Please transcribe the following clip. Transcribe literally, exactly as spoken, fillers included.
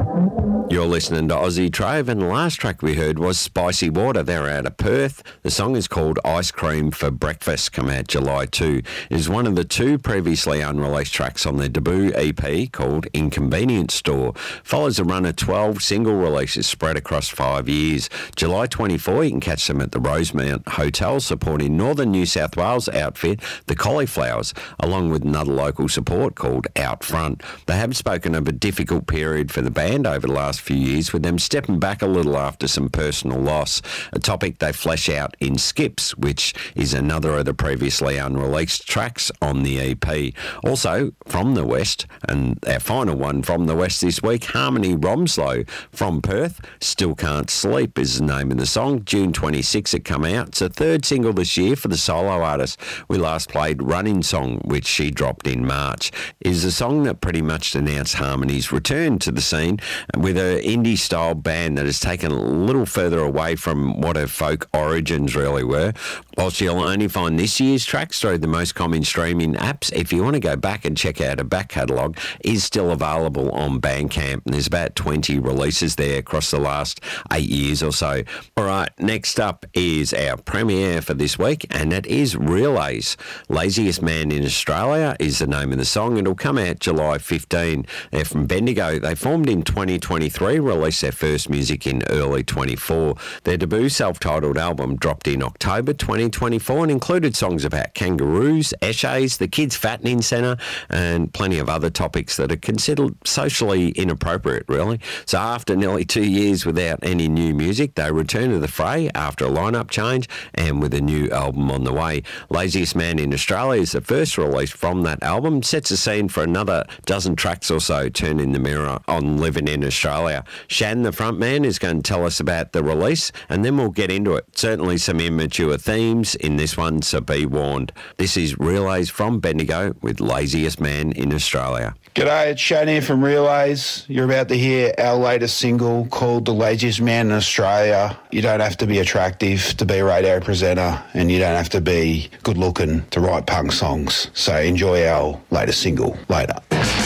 You're listening to Aussie Trove, and the last track we heard was Spicy Water. They're out of Perth. The song is called Ice Cream for Breakfast, come out July second. It is one of the two previously unreleased tracks on their debut E P called Inconvenience Store. Follows a run of twelve single releases spread across five years. July twenty-fourth, you can catch them at the Rosemount Hotel supporting Northern New South Wales outfit The Cauliflowers, along with another local support called Out Front. They have spoken of a difficult period for the band over the last few years, with them stepping back a little after some personal loss, a topic they flesh out in Skips, which is another of the previously unreleased tracks on the E P. Also, from the West, and our final one from the West this week, Harmony Romslow from Perth, Still Can't Sleep is the name of the song. June twenty-sixth it come out. It's the third single this year for the solo artist. We last played Running Song, which she dropped in March. It is a song that pretty much announced Harmony's return to the scene with a indie-style band that has taken a little further away from what her folk origins really were. Whilst you'll only find this year's tracks through the most common streaming apps, if you want to go back and check out a back catalogue, is still available on Bandcamp, and there's about twenty releases there across the last eight years or so. All right, next up is our premiere for this week, and that is Relays. Laziest Man in Australia is the name of the song. It'll come out July fifteenth. They're from Bendigo. They formed in twenty twenty-three, released their first music in early twenty-four. Their debut self-titled album dropped in October twenty twenty-four and included songs about kangaroos, eshays, the Kids Fattening Centre, and plenty of other topics that are considered socially inappropriate, really. So after nearly two years without any new music, they return to the fray after a lineup change and with a new album on the way. Laziest Man in Australia is the first release from that album, sets a scene for another dozen tracks or so turning the mirror on living in Australia. Shan, the frontman, is going to tell us about the release, and then we'll get into it. Certainly some immature themes in this one, so be warned. This is Relays from Bendigo with Laziest Man in Australia. G'day, it's Shan here from Relays. You're about to hear our latest single called The Laziest Man in Australia. You don't have to be attractive to be a radio presenter, and you don't have to be good looking to write punk songs. So enjoy our latest single later.